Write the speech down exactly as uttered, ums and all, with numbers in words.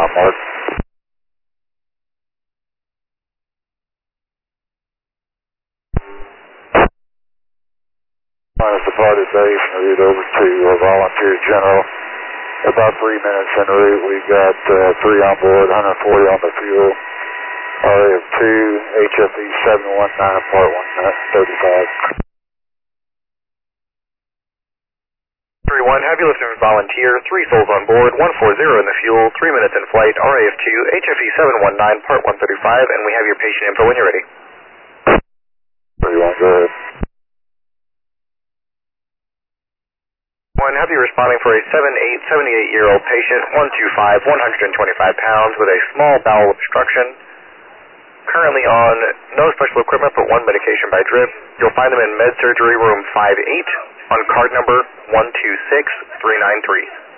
on board. Minus departed base en route over to uh, Volunteer General. About three minutes en route, we got uh, three on board, one hundred forty on the fuel. R A F two, H F E seven one nine, part one thirty-five. three one, have you listened to Volunteer, three souls on board, one forty in the fuel, three minutes in flight, R A F two, H F E seven one nine, part one thirty-five, and we have your patient info when you're ready. three one, go ahead. one, have you responding for a seventy-eight, seventy-eight-year-old patient, one two five, one hundred twenty-five pounds, with a small bowel obstruction, currently on no special equipment but one medication by drip. You'll find them in med surgery room five eight on card number one two six three nine three.